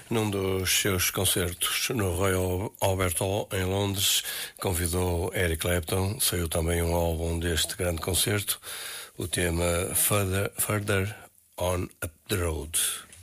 Num dos seus concertos no Royal Albert Hall, em Londres, convidou Eric Clapton. Saiu também um álbum deste grande concerto, o tema Further On Up the Road.